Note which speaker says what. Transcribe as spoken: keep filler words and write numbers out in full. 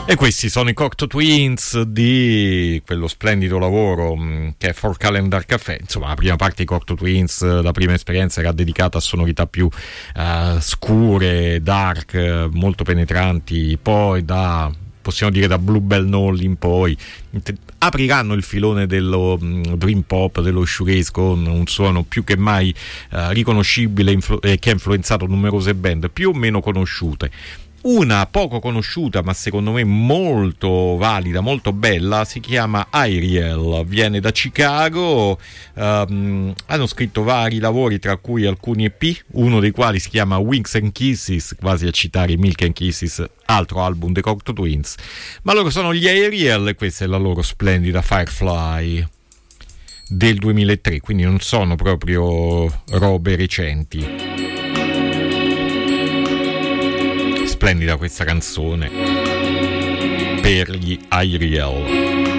Speaker 1: E questi sono i Cocteau Twins di quello splendido lavoro mh, che è For Calendar Café. Insomma, la prima parte dei Cocteau Twins, la prima esperienza era dedicata a sonorità più uh, scure, dark, molto penetranti. Poi da, possiamo dire, da Bluebell Knoll in poi apriranno il filone dello mh, dream pop, dello shoegaze, con un suono più che mai uh, riconoscibile influ- eh, che ha influenzato numerose band più o meno conosciute. Una poco conosciuta ma secondo me molto valida, molto bella, si chiama Ariel, viene da Chicago, um, hanno scritto vari lavori tra cui alcuni E P, uno dei quali si chiama Wings and Kisses, quasi a citare Milk and Kisses, altro album dei Cocteau Twins, ma loro sono gli Ariel e questa è la loro splendida Firefly del duemilatré, quindi non sono proprio robe recenti. Splendida questa canzone per gli Ariel.